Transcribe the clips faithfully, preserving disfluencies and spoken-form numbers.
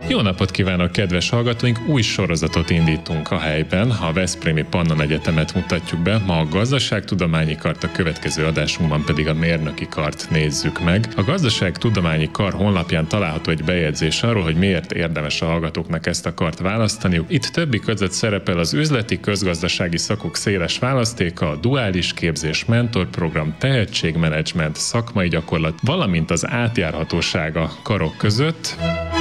Jó napot kívánok, kedves hallgatóink! Új sorozatot indítunk a helyben. A Veszprémi Pannon Egyetemet mutatjuk be, ma a gazdaságtudományi kart, a következő adásunkban pedig a mérnöki kart nézzük meg. A gazdaságtudományi kar honlapján található egy bejegyzés arról, hogy miért érdemes a hallgatóknak ezt a kart választaniuk. Itt többi között szerepel az üzleti, közgazdasági szakok széles választéka, a duális képzés, mentorprogram, tehetségmenedzsment, szakmai gyakorlat, valamint az átjárhatóság a karok között.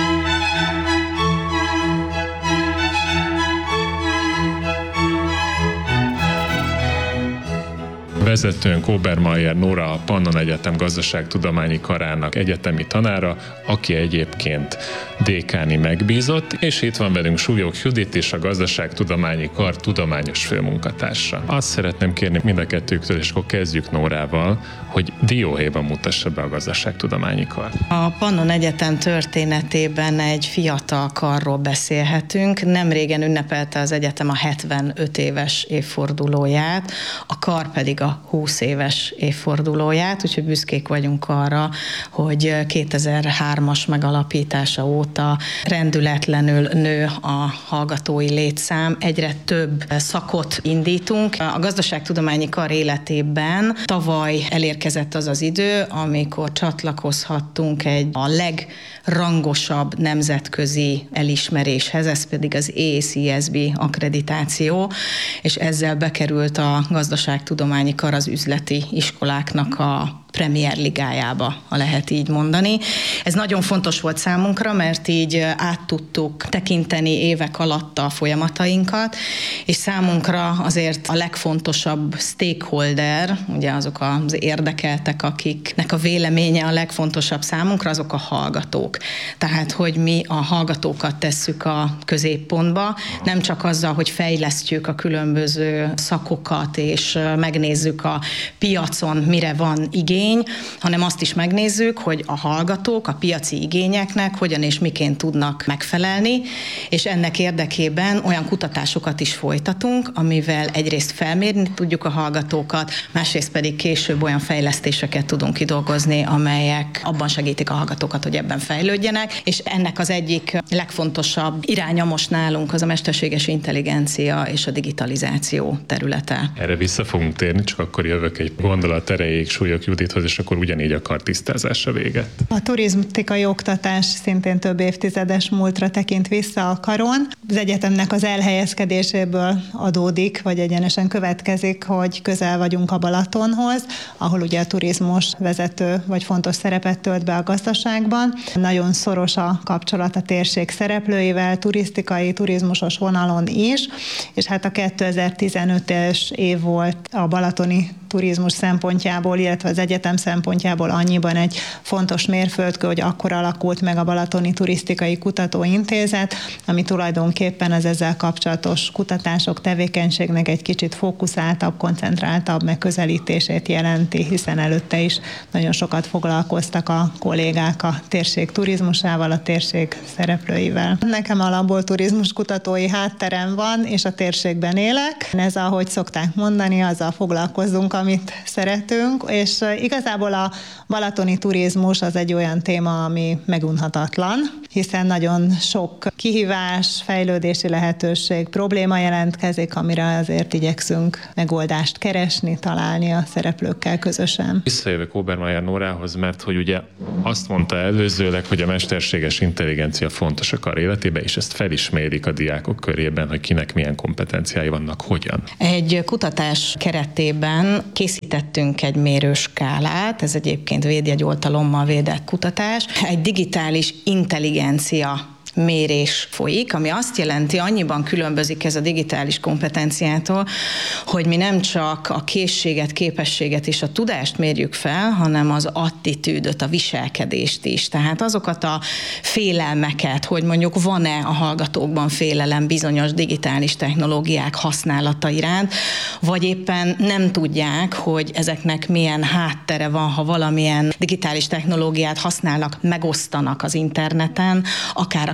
Vezetőnk Obermeier Nóra, a Pannon Egyetem gazdaságtudományi karának egyetemi tanára, aki egyébként dékáni megbízott, és itt van velünk Súlyog Judit is, a gazdaságtudományi kar tudományos főmunkatársa. Azt szeretném kérni mind a kettőktől, és akkor kezdjük Nórával, hogy dióhéjban mutassa be a gazdaságtudományi kar. A Pannon Egyetem történetében egy fiatal karról beszélhetünk. Nemrégen ünnepelte az egyetem a hetvenöt éves évfordulóját, a kar pedig a húsz éves évfordulóját, úgyhogy büszkék vagyunk arra, hogy kétezer-hármas megalapítása óta rendületlenül nő a hallgatói létszám, egyre több szakot indítunk. A gazdaságtudományi kar életében tavaly elérkezett az az idő, amikor csatlakozhattunk egy a legrangosabb nemzetközi elismeréshez, ez pedig az á cé es bé akkreditáció, és ezzel bekerült a gazdaságtudományi kar az üzleti iskoláknak a Premier Ligájába, ha lehet így mondani. Ez nagyon fontos volt számunkra, mert így át tudtuk tekinteni évek alatt a folyamatainkat, és számunkra azért a legfontosabb stakeholder, ugye azok az érdekeltek, akiknek a véleménye a legfontosabb számunkra, azok a hallgatók. Tehát, hogy mi a hallgatókat tesszük a középpontba, nem csak azzal, hogy fejlesztjük a különböző szakokat, és megnézzük a piacon, mire van igény, hanem azt is megnézzük, hogy a hallgatók a piaci igényeknek hogyan és miként tudnak megfelelni, és ennek érdekében olyan kutatásokat is folytatunk, amivel egyrészt felmérni tudjuk a hallgatókat, másrészt pedig később olyan fejlesztéseket tudunk kidolgozni, amelyek abban segítik a hallgatókat, hogy ebben fejlődjenek, és ennek az egyik legfontosabb iránya most nálunk az a mesterséges intelligencia és a digitalizáció területe. Erre vissza fogunk térni, csak akkor jövök egy gondolat erejéig Súlyog Judithoz, és akkor ugyanígy a kar tisztázása véget. A turizmutikai oktatás szintén több évtizedes múltra tekint vissza a karon. Az egyetemnek az elhelyezkedéséből adódik, vagy egyenesen következik, hogy közel vagyunk a Balatonhoz, ahol ugye a turizmus vezető vagy fontos szerepet tölt be a gazdaságban. Nagyon szoros a kapcsolat a térség szereplőivel, turisztikai, turizmusos vonalon is, és hát a kétezer-tizenötös év volt a balatoni turizmus szempontjából, illetve az egyetem szempontjából annyiban egy fontos mérföldkő, hogy akkor alakult meg a Balatoni Turisztikai Kutatóintézet, ami tulajdonképpen az ezzel kapcsolatos kutatások, tevékenységnek egy kicsit fókuszáltabb, koncentráltabb megközelítését jelenti, hiszen előtte is nagyon sokat foglalkoztak a kollégák a térség turizmusával, a térség szereplőivel. Nekem alapból turizmus kutatói hátterem van, és a térségben élek. Ez, ahogy szokták mondani, azzal foglalkozunk, amit szeretünk, és igazából a balatoni turizmus az egy olyan téma, ami megunhatatlan, hiszen nagyon sok kihívás, fejlődési lehetőség, probléma jelentkezik, amire azért igyekszünk megoldást keresni, találni a szereplőkkel közösen. Visszajövök Obermeier Nórához, mert hogy ugye azt mondta előzőleg, hogy a mesterséges intelligencia fontos a kar életében, és ezt felismerik a diákok körében, hogy kinek milyen kompetenciái vannak, hogyan. Egy kutatás keretében készítettünk egy mérőskálát, ez egyébként védjegyoltalommal védett kutatás, egy digitális intelligencia mérés folyik, ami azt jelenti, annyiban különbözik ez a digitális kompetenciától, hogy mi nem csak a készséget, képességet és a tudást mérjük fel, hanem az attitűdöt, a viselkedést is. Tehát azokat a félelmeket, hogy mondjuk van-e a hallgatókban félelem bizonyos digitális technológiák használata iránt, vagy éppen nem tudják, hogy ezeknek milyen háttere van, ha valamilyen digitális technológiát használnak, megosztanak az interneten, akár a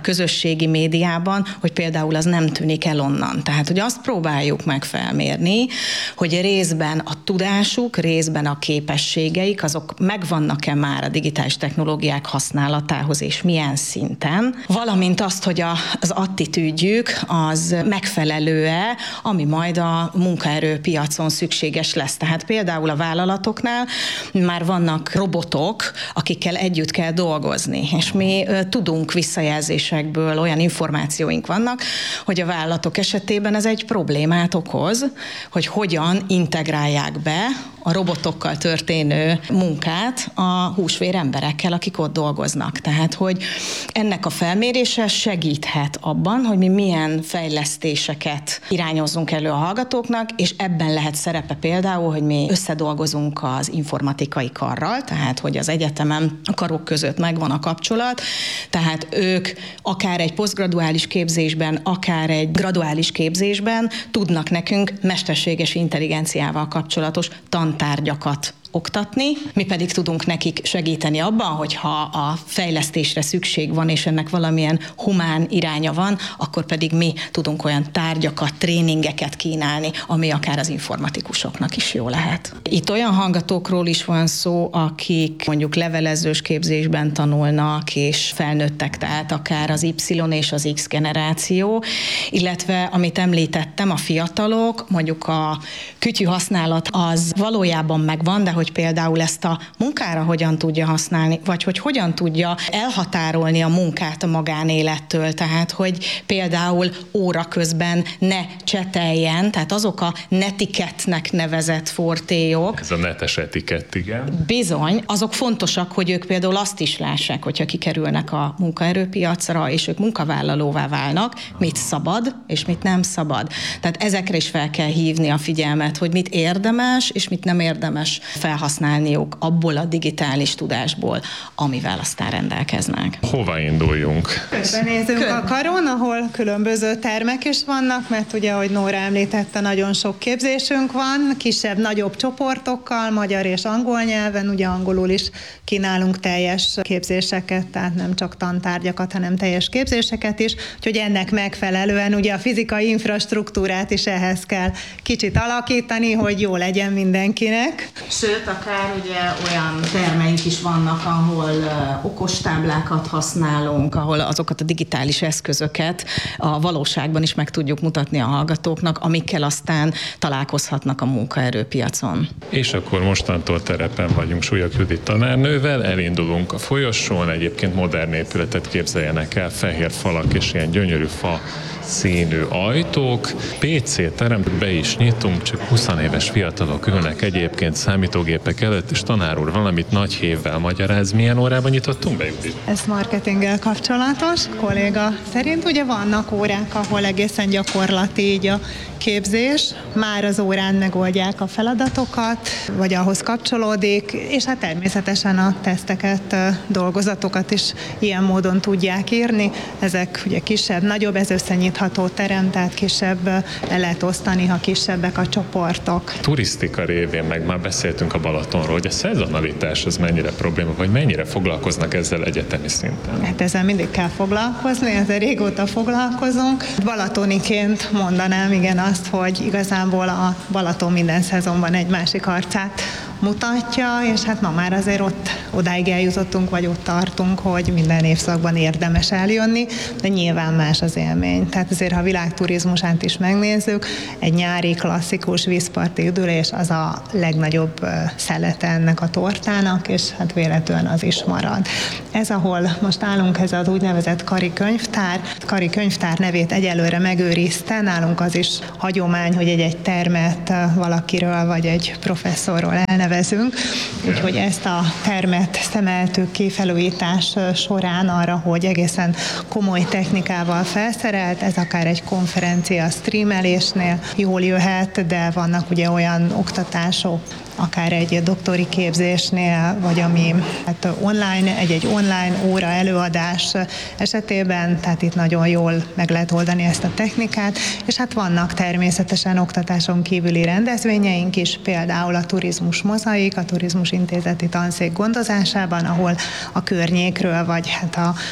közösségi médiában, hogy például az nem tűnik el onnan. Tehát, hogy azt próbáljuk meg felmérni, hogy részben a tudásuk, részben a képességeik, azok megvannak-e már a digitális technológiák használatához, és milyen szinten, valamint azt, hogy a, az attitűdjük az megfelelő-e, ami majd a munkaerőpiacon szükséges lesz. Tehát például a vállalatoknál már vannak robotok, akikkel együtt kell dolgozni, és mi tudunk visszajelzésekből, olyan információink vannak, hogy a vállalatok esetében ez egy problémát okoz, hogy hogyan integrálják be a robotokkal történő munkát a húsvér emberekkel, akik ott dolgoznak. Tehát, hogy ennek a felmérése segíthet abban, hogy mi milyen fejlesztéseket irányozzunk elő a hallgatóknak, és ebben lehet szerepe például, hogy mi összedolgozunk az informatikai karral, tehát, hogy az egyetemen a karok között megvan a kapcsolat, tehát ők akár egy posztgraduális képzésben, akár egy graduális képzésben tudnak nekünk mesterséges intelligenciával kapcsolatos tantárgyakat oktatni, mi pedig tudunk nekik segíteni abban, hogyha a fejlesztésre szükség van, és ennek valamilyen humán iránya van, akkor pedig mi tudunk olyan tárgyakat, tréningeket kínálni, ami akár az informatikusoknak is jó lehet. Itt olyan hallgatókról is van szó, akik mondjuk levelezős képzésben tanulnak, és felnőttek, tehát akár az Y és az X generáció, illetve, amit említettem, a fiatalok, mondjuk a kütyű használat az valójában megvan, de hogy például ezt a munkára hogyan tudja használni, vagy hogy hogyan tudja elhatárolni a munkát a magánélettől, tehát hogy például óra közben ne cseteljen, tehát azok a netiketnek nevezett fortélyok. Ez a netes etikett, igen. Bizony, azok fontosak, hogy ők például azt is lássák, hogyha kikerülnek a munkaerőpiacra, és ők munkavállalóvá válnak, mit szabad, és mit nem szabad. Tehát ezekre is fel kell hívni a figyelmet, hogy mit érdemes, és mit nem érdemes felhasználniuk abból a digitális tudásból, amivel aztán rendelkeznek. Hova induljunk? Körbenézünk Kör... a karon, ahol különböző termek is vannak, mert ugye, ahogy Nóra említette, nagyon sok képzésünk van, kisebb, nagyobb csoportokkal, magyar és angol nyelven, ugye angolul is kínálunk teljes képzéseket, tehát nem csak tantárgyakat, hanem teljes képzéseket is, úgyhogy ennek megfelelően ugye a fizikai infrastruktúrát is ehhez kell kicsit alakítani, hogy jó legyen mindenkinek. Sőt, akár ugye olyan termeink is vannak, ahol uh, okostáblákat használunk, ahol azokat a digitális eszközöket a valóságban is meg tudjuk mutatni a hallgatóknak, amikkel aztán találkozhatnak a munkaerőpiacon. És akkor mostantól terepen vagyunk Súlyog Judit tanárnővel, elindulunk a folyosón, egyébként modern épületet képzeljenek el, fehér falak és ilyen gyönyörű fa színű ajtók, pé cé terem, be is nyitunk, csak húsz éves fiatalok ülnek egyébként számítógépek előtt, és tanár úr valamit nagy hévvel magyaráz. Milyen órában nyitottunk be, Judit? Ez marketinggel kapcsolatos. Kolléga szerint ugye vannak órák, ahol egészen gyakorlati így a képzés, már az órán megoldják a feladatokat, vagy ahhoz kapcsolódik, és hát természetesen a teszteket, dolgozatokat is ilyen módon tudják írni. Ezek ugye kisebb, nagyobb, ez összenyitható terem, tehát kisebb le lehet osztani, ha kisebbek a csoportok. Turisztika révén meg már beszéltünk a Balatonról, hogy a szezonalitás az mennyire probléma, vagy mennyire foglalkoznak ezzel egyetemi szinten? Hát ezzel mindig kell foglalkozni, ezzel régóta foglalkozunk. Balatoniként mondanám, igen, azt, hogy igazából a Balaton minden szezonban egy másik arcát mutatja, és hát ma már azért ott odáig eljutottunk, vagy ott tartunk, hogy minden évszakban érdemes eljönni, de nyilván más az élmény. Tehát azért, ha a világturizmusát is megnézzük, egy nyári klasszikus vízparti üdülés az a legnagyobb szelete ennek a tortának, és hát véletlenül az is marad. Ez, ahol most állunk, ez az úgynevezett Kari könyvtár. Kari könyvtár nevét egyelőre megőrizte, nálunk az is hagyomány, hogy egy-egy termet valakiről, vagy egy professzorról elnevezünk. Úgyhogy ezt a termet szemeltük ki felújítás során arra, hogy egészen komoly technikával felszerelt, ez akár egy konferencia streamelésnél jól jöhet, de vannak ugye olyan oktatások, akár egy doktori képzésnél, vagy ami hát online, egy-egy online óra előadás esetében, tehát itt nagyon jól meg lehet oldani ezt a technikát, és hát vannak természetesen oktatáson kívüli rendezvényeink is, például a Turizmus Mozaik, a Turizmus Intézeti Tanszék gondozásában, ahol a környékről, vagy hát a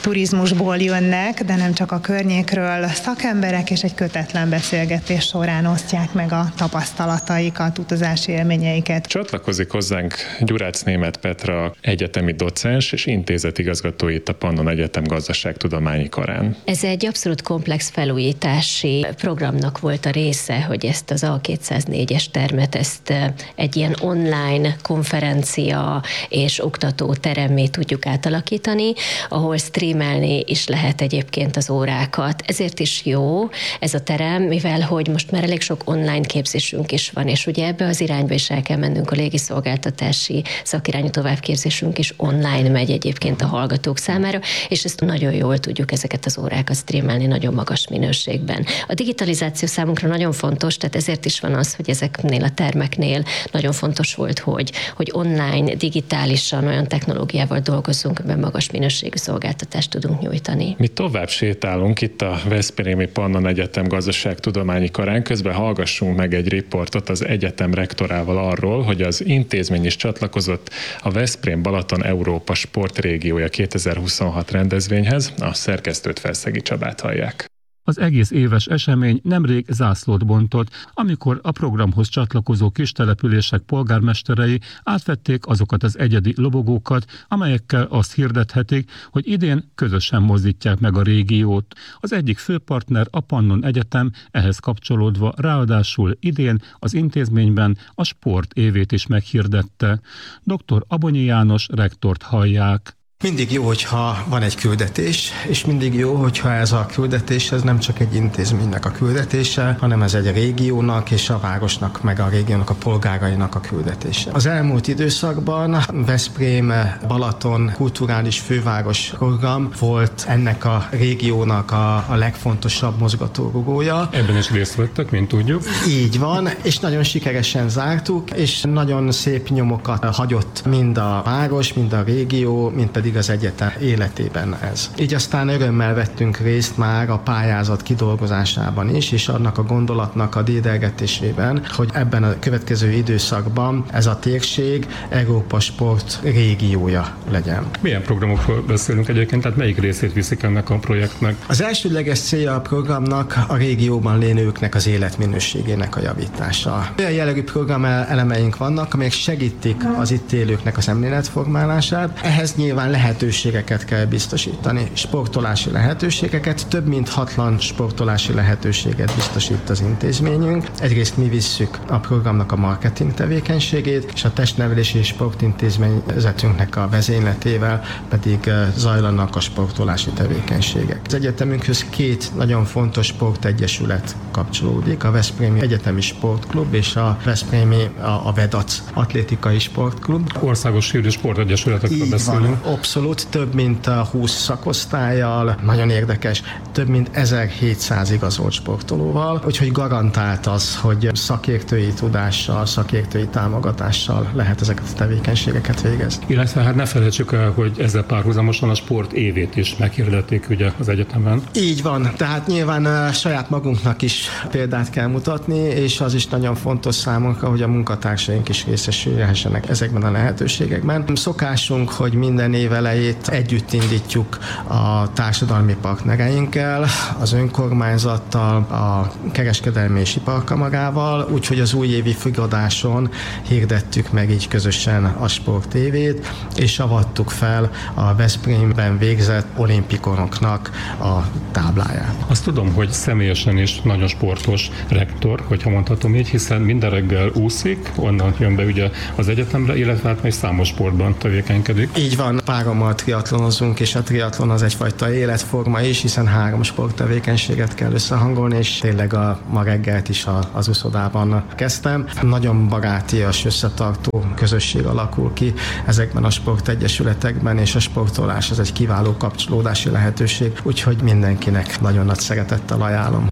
turizmusból jönnek, de nem csak a környékről szakemberek, és egy kötetlen beszélgetés során osztják meg a tapasztalataikat, utazási élményeiket. Csatlakozik hozzánk Gyurác Németh Petra, egyetemi docens és intézetigazgató itt a Pannon Egyetem Gazdaságtudományi Karán. Ez egy abszolút komplex felújítási programnak volt a része, hogy ezt az A kétszáznégyes termet, ezt egy ilyen online konferencia és oktatóteremmé tudjuk átalakítani, ahol streamelni is lehet egyébként az órákat. Ezért is jó ez a terem, mivel hogy most már elég sok online képzésünk is van, és ugye ebbe az irányba is el kell mennünk, a légiszolgáltatási szakirányú továbbképzésünk is online megy egyébként a hallgatók számára, és ezt nagyon jól tudjuk ezeket az órákat streamelni nagyon magas minőségben. A digitalizáció számunkra nagyon fontos, tehát ezért is van az, hogy ezeknél a termeknél nagyon fontos volt, hogy, hogy online, digitálisan olyan technológiával dolgozzunk, amiben magas minőségű szolgáltatást tudunk nyújtani. Mi tovább sétálunk itt a Veszprémi Pannon Egyetem Gazdaságtudományi Karán, közben hallgassunk meg egy riportot az egyetem rektorával arról, hogy az intézmény is csatlakozott a Veszprém-Balaton Európa Sportrégiója kétezer-huszonhat rendezvényhez. A szerkesztőt, Felszegi Csabát hallják. Az egész éves esemény nemrég zászlót bontott, amikor a programhoz csatlakozó kistelepülések polgármesterei átvették azokat az egyedi lobogókat, amelyekkel azt hirdethetik, hogy idén közösen mozdítják meg a régiót. Az egyik főpartner a Pannon Egyetem, ehhez kapcsolódva ráadásul idén az intézményben a sport évét is meghirdette. doktor Abonyi János rektort hallják. Mindig jó, hogyha van egy küldetés, és mindig jó, hogyha ez a küldetés ez nem csak egy intézménynek a küldetése, hanem ez egy régiónak és a városnak, meg a régiónak a polgárainak a küldetése. Az elmúlt időszakban Veszprém-Balaton kulturális főváros program volt ennek a régiónak a, a legfontosabb mozgatórugója. Ebben is részt vettek, mint tudjuk. Így van, és nagyon sikeresen zártuk, és nagyon szép nyomokat hagyott mind a város, mind a régió, mind pedig az egyetem életében ez. Így aztán örömmel vettünk részt már a pályázat kidolgozásában is, és annak a gondolatnak a dédelgetésében, hogy ebben a következő időszakban ez a térség Európa Sport régiója legyen. Milyen programokról beszélünk egyébként, tehát melyik részét viszik ennek a projektnek? Az elsődleges célja a programnak a régióban lévőknek az életminőségének a javítása. Olyan jellegű program elemeink vannak, amelyek segítik az itt élőknek a szemléletformálását. Ehhez nyilván lehetőségeket kell biztosítani, sportolási lehetőségeket, több mint hatvan sportolási lehetőséget biztosít az intézményünk. Egyrészt mi visszük a programnak a marketing tevékenységét, és a testnevelési és sportintézményzetünknek a vezényletével pedig zajlanak a sportolási tevékenységek. Az egyetemünkhöz két nagyon fontos sportegyesület kapcsolódik, a Veszprémi Egyetemi Sportklub és a Veszprémi a, a Vedac Atlétikai Sportklub. Országos hírű sportegyesületekről beszélünk. Abszolút, több mint húsz szakosztállyal, nagyon érdekes, több mint ezerhétszáz igazolt sportolóval, úgyhogy garantált az, hogy szakértői tudással, szakértői támogatással lehet ezeket a tevékenységeket végezni. Illetve hát ne felejtsük el, hogy ezzel párhuzamosan a sport évét is meghirdették ugye az egyetemen. Így van, tehát nyilván uh, saját magunknak is példát kell mutatni, és az is nagyon fontos számunkra, hogy a munkatársaink is részesülhessenek ezekben a lehetőségekben. Szokásunk, hogy minden év elejét együtt indítjuk a társadalmi partnereinkkel, az önkormányzattal, a kereskedelmi és iparkamarával, úgyhogy az újévi fogadáson hirdettük meg így közösen a sport évét, és avattuk fel a Veszprémben végzett olimpikonoknak a tábláját. Azt tudom, hogy személyesen is nagyon sportos rektor, hogyha mondhatom így, hiszen minden reggel úszik, onnan jön be ugye az egyetemre, illetve hát még számos sportban tevékenykedik. Így van, párommal triatlonozunk, és a triatlon az egyfajta életforma is, hiszen három sporttevékenységet kell összehangolni, és tényleg a, ma reggelt is a, az uszodában kezdtem. Nagyon barátias, összetartó közösség alakul ki ezekben a sportegyesületekben, és a sportolás az egy kiváló kapcsolódási lehetőség, úgyhogy mindenkinek nagyon nagy szeretettel ajánlom.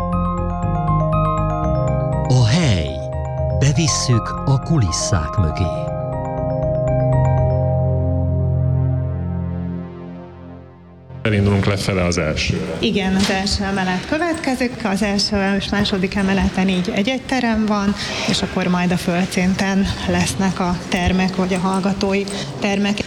A hely. Bevisszük a kulisszák mögé. Elindulunk lefele az első. Igen, az első emelet következik, az első és második emeleten így egy-egy terem van, és akkor majd a földszinten lesznek a termek, vagy a hallgatói termek.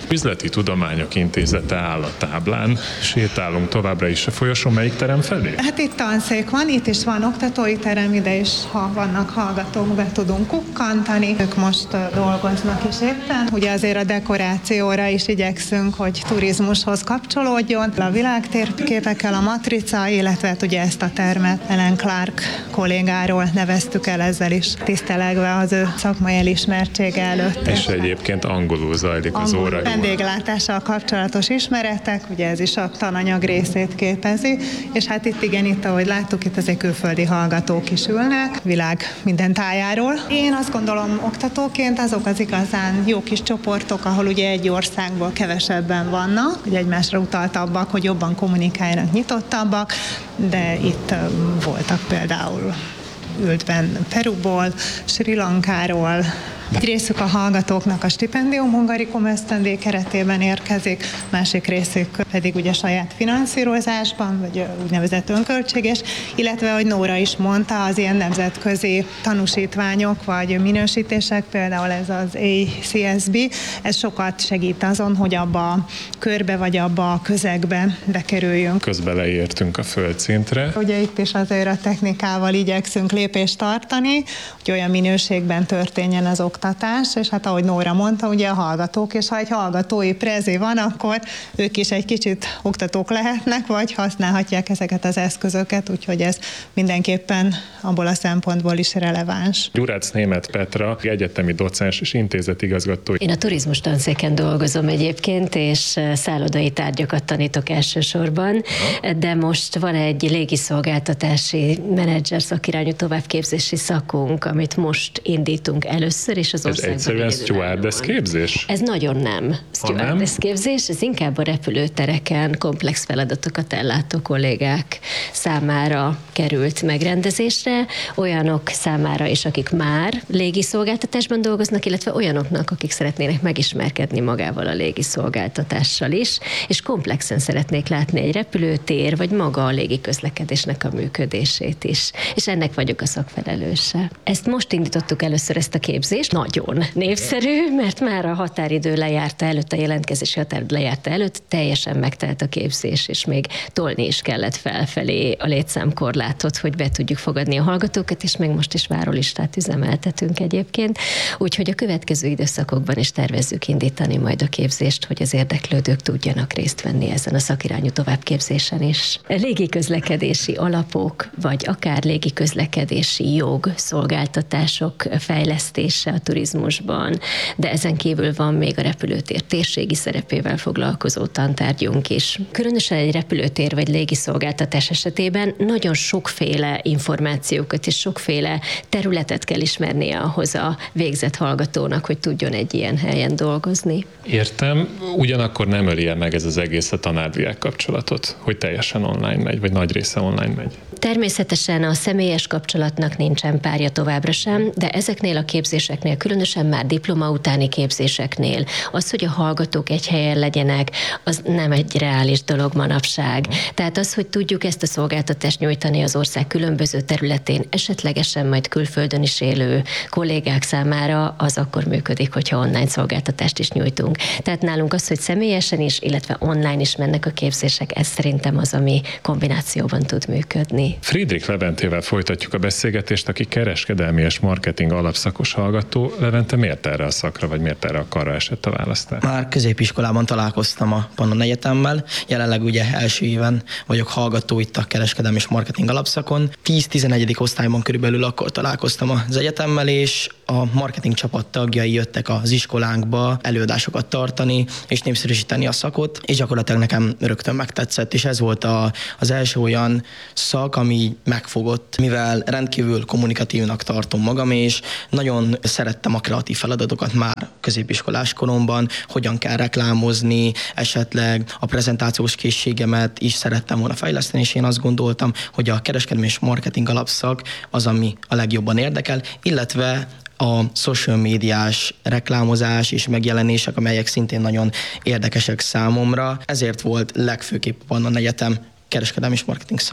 Üzleti Tudományok Intézete áll a táblán. Sétálunk továbbra is a folyosón. Melyik terem felé? Hát itt tanszék van, itt is van oktatói terem, ide is, ha vannak hallgatók, be tudunk kukkantani. Ők most dolgoznak is éppen. Ugye azért a dekorációra is igyekszünk, hogy turizmushoz kapcsolódjon. A világtérképekkel a matrica, illetve ugye ezt a termet Ellen Clark kollégáról neveztük el, ezzel is tisztelegve az ő szakmai elismertsége előtt. És egyébként angolul zajlik az Angol óra. vendéglátással kapcsolatos ismeretek, ugye ez is a tananyag részét képezi, és hát itt igen, itt ahogy láttuk, itt azért külföldi hallgatók is ülnek, világ minden tájáról. Én azt gondolom oktatóként azok az igazán jó kis csoportok, ahol ugye egy országból kevesebben vannak, hogy egymásra utaltabbak, hogy jobban kommunikáljanak, nyitottabbak, de itt voltak például ült benn Peruból, Sri Lankáról. Egy részük a hallgatóknak a stipendium hungarikum ösztöndíj keretében érkezik, másik részük pedig ugye saját finanszírozásban, vagy úgynevezett önköltséges, illetve, ahogy Nóra is mondta, az ilyen nemzetközi tanúsítványok vagy minősítések, például ez az A C S B, ez sokat segít azon, hogy abba a körbe vagy abba a közegbe bekerüljünk. Közben leértünk a földszintre. Ugye itt is azért a technikával igyekszünk lépést tartani, hogy olyan minőségben történjen az oktatás, és hát ahogy Nóra mondta, ugye a hallgatók, és ha egy hallgatói prezi van, akkor ők is egy kicsit oktatók lehetnek, vagy használhatják ezeket az eszközöket, úgyhogy ez mindenképpen abból a szempontból is releváns. Gyurácz Németh Petra, egyetemi docens és intézetigazgató. Én a turizmus tanszéken dolgozom egyébként, és szállodai tárgyakat tanítok elsősorban, de most van egy légiszolgáltatási menedzser szakirányú továbbképzési szakunk, amit most indítunk először, és az országban. Ez egyszerűen stewardess képzés? Ez nagyon nem stewardess képzés, ez inkább a repülőtereken komplex feladatokat ellátó kollégák számára került megrendezésre, olyanok számára is, akik már légiszolgáltatásban dolgoznak, illetve olyanoknak, akik szeretnének megismerkedni magával a légiszolgáltatással is, és komplexen szeretnék látni egy repülőtér, vagy maga a légiközlekedésnek a működését is. És ennek vagyok a szakfelelőse. Ezt most indítottuk először, ezt a képzést, nagyon népszerű, mert már a határidő lejárta előtt, a jelentkezési határidő lejárta előtt, teljesen megtelt a képzés, és még tolni is kellett felfelé a létszámkorlátot, hogy be tudjuk fogadni a hallgatókat, és még most is várólistát üzemeltetünk egyébként. Úgyhogy a következő időszakokban is tervezzük indítani majd a képzést, hogy az érdeklődők tudjanak részt venni ezen a szakirányú továbbképzésen is. Légiközlekedési alapok, vagy akár légiközlekedési jog, szolgáltatások fejlesztése a turizmusban, de ezen kívül van még a repülőtér térségi szerepével foglalkozó tantárgyunk is. Különösen egy repülőtér vagy légiszolgáltatás esetében nagyon sokféle információkat és sokféle területet kell ismernie ahhoz a végzett hallgatónak, hogy tudjon egy ilyen helyen dolgozni. Értem, ugyanakkor nem öli el meg ez az egész a tanár-diák kapcsolatot, hogy teljesen online megy, vagy nagy része online megy. Természetesen a személyes kapcsolatnak nincsen párja továbbra sem, de ezeknél a képzéseknél, különösen már diploma utáni képzéseknél, az, hogy a hallgatók egy helyen legyenek, az nem egy reális dolog manapság. Tehát az, hogy tudjuk ezt a szolgáltatást nyújtani az ország különböző területén, esetlegesen majd külföldön is élő kollégák számára, az akkor működik, hogyha online szolgáltatást is nyújtunk. Tehát nálunk az, hogy személyesen is, illetve online is mennek a képzések, ez szerintem az, ami kombinációban tud működni. Friedrich Leventével folytatjuk a beszélgetést, aki kereskedelmi és marketing alapszakos hallgató. Levente, miért erre a szakra, vagy miért erre a karra esett a választás? Már középiskolában találkoztam a Pannon Egyetemmel, jelenleg ugye első éven vagyok hallgató itt a kereskedelmi és marketing alapszakon. tíz-tizenegyedik osztályban körülbelül akkor találkoztam az egyetemmel, és a marketing csapat tagjai jöttek az iskolánkba előadásokat tartani, és népszerűsíteni a szakot, és gyakorlatilag nekem rögtön megtetszett, és ez volt a, az első olyan szak, ami megfogott, mivel rendkívül kommunikatívnak tartom magam, és nagyon szerettem a kreatív feladatokat már középiskolás koromban, hogyan kell reklámozni, esetleg a prezentációs készségemet is szerettem volna fejleszteni, és én azt gondoltam, hogy a kereskedelmi és marketing alapszak az, ami a legjobban érdekel, illetve a social médiás reklámozás és megjelenések, amelyek szintén nagyon érdekesek számomra. Ezért volt legfőképp a Pannon Egyetem kereskedelmi és marketing szak.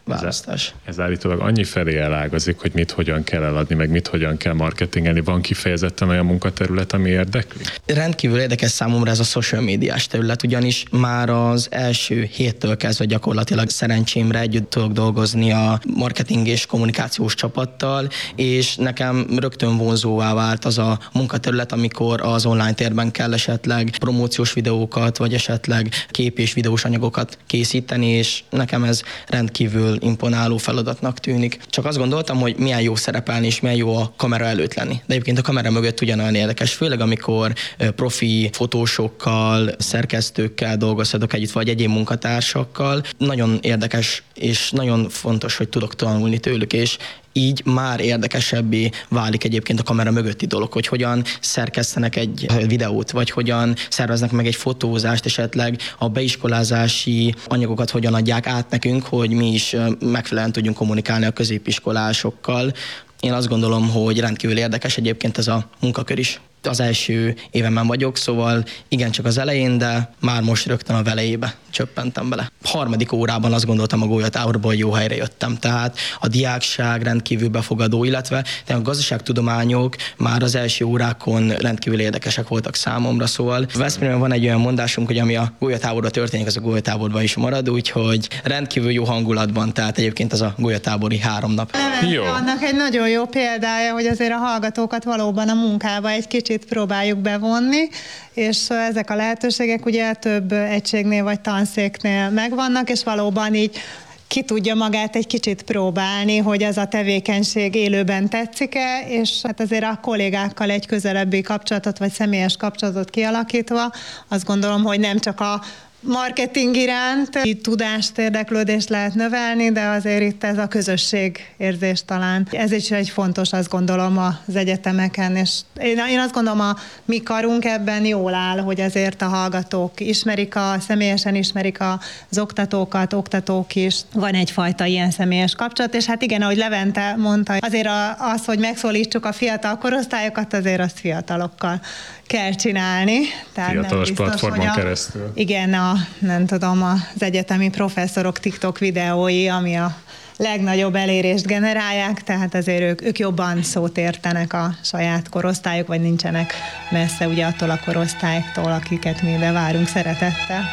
választás. Ez, ez állítólag annyi felé elágazik, hogy mit hogyan kell eladni, meg mit hogyan kell marketingelni. Van kifejezetten olyan munkaterület, ami érdekli? Rendkívül érdekes számomra ez a social médiás terület, ugyanis már az első héttől kezdve gyakorlatilag szerencsémre együtt tudok dolgozni a marketing és kommunikációs csapattal, és nekem rögtön vonzóvá vált az a munkaterület, amikor az online térben kell esetleg promóciós videókat, vagy esetleg kép és videós anyagokat készíteni, és nekem ez rendkívül imponáló feladatnak tűnik. Csak azt gondoltam, hogy milyen jó szerepelni, és milyen jó a kamera előtt lenni. De egyébként a kamera mögött ugyanolyan érdekes, főleg amikor profi fotósokkal, szerkesztőkkel dolgozhatok együtt, vagy egyéb munkatársakkal. Nagyon érdekes, és nagyon fontos, hogy tudok tanulni tőlük, és így már érdekesebbé válik egyébként a kamera mögötti dolog, hogy hogyan szerkesztenek egy videót, vagy hogyan szerveznek meg egy fotózást, esetleg a beiskolázási anyagokat hogyan adják át nekünk, hogy mi is megfelelően tudjunk kommunikálni a középiskolásokkal. Én azt gondolom, hogy rendkívül érdekes egyébként ez a munkakör is. Az első évemben vagyok, szóval igencsak az elején, de már most rögtön a velejébe csöppentem bele. Harmadik órában azt gondoltam a gólyatáborból, hogy jó helyre jöttem. Tehát a diákság rendkívül befogadó, illetve a gazdaságtudományok már az első órákon rendkívül érdekesek voltak számomra, szóval Veszprémben van egy olyan mondásunk, hogy ami a gólyatáborban történik, az a gólyatáborban is marad, úgyhogy rendkívül jó hangulatban, tehát egyébként az a gólyatábori három nap. Jó. Annak egy nagyon jó példája, hogy azért a hallgatókat valóban a munkába egy kicsit próbáljuk bevonni, és ezek a lehetőségek ugye több egységnél vagy tanszéknél megvannak, és valóban így ki tudja magát egy kicsit próbálni, hogy ez a tevékenység élőben tetszik-e, és hát azért a kollégákkal egy közelebbi kapcsolatot, vagy személyes kapcsolatot kialakítva, azt gondolom, hogy nem csak a marketing iránt tudást, érdeklődést lehet növelni, de azért itt ez a közösségérzés talán. Ez is egy fontos, azt gondolom, az egyetemeken, és én, én azt gondolom, a mi karunk ebben jól áll, hogy azért a hallgatók ismerik, a, személyesen ismerik az oktatókat, oktatók is. Van egyfajta ilyen személyes kapcsolat, és hát igen, ahogy Levente mondta, azért az, hogy megszólítsuk a fiatal korosztályokat, azért azt fiatalokkal kell csinálni. Tehát fiatalos biztos, platformon a, keresztül. Igen, a, nem tudom, az egyetemi professzorok TikTok videói, ami a legnagyobb elérést generálják, tehát azért ők, ők jobban szót értenek a saját korosztályok, vagy nincsenek messze ugye attól a korosztályoktól, akiket mi ide várunk szeretettel.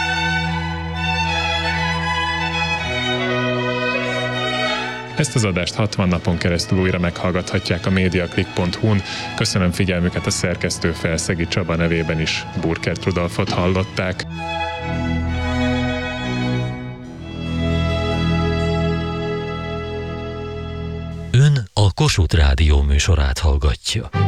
Ezt az adást hatvan napon keresztül újra meghallgathatják a mediaclick pont hu-n. Köszönöm figyelmüket, a szerkesztő Felszegi Csaba nevében is Burkert Rudolfot hallották. Ön a Kossuth Rádió műsorát hallgatja.